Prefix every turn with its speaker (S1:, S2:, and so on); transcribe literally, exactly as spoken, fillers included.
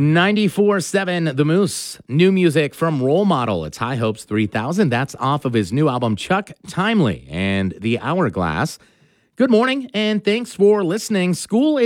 S1: ninety-four seven The Moose. New music from Role Model. It's High Hopes three thousand. That's off of his new album, Chuck Timely and The Hourglass. Good morning, and thanks for listening. School